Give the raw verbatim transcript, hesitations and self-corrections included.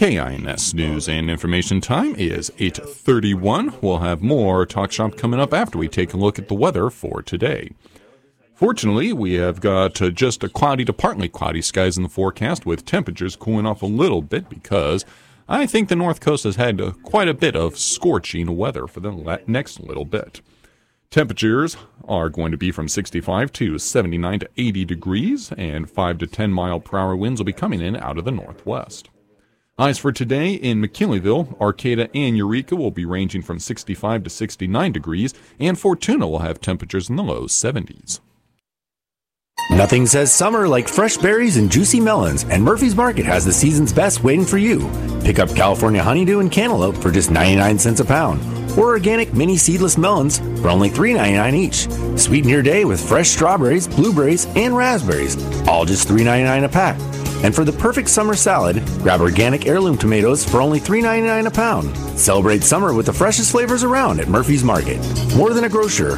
K I N S News and Information time is eight thirty-one. We'll have more Talk Shop coming up after we take a look at the weather for today. Fortunately, we have got uh, just a cloudy to partly cloudy skies in the forecast, with temperatures cooling off a little bit because I think the North Coast has had uh, quite a bit of scorching weather for the la- next little bit. Temperatures are going to be from sixty-five to seventy-nine to eighty degrees, and five to ten mile per hour winds will be coming in out of the northwest. Highs for today in McKinleyville, Arcata, and Eureka will be ranging from sixty-five to sixty-nine degrees, and Fortuna will have temperatures in the low seventies. Nothing says summer like fresh berries and juicy melons, and Murphy's Market has the season's best waiting for you. Pick up California honeydew and cantaloupe for just ninety-nine cents a pound, or organic mini seedless melons for only three ninety-nine each. Sweeten your day with fresh strawberries, blueberries, and raspberries, all just three ninety-nine a pack. And for the perfect summer salad, grab organic heirloom tomatoes for only three ninety-nine a pound. Celebrate summer with the freshest flavors around at Murphy's Market. More than a grocer,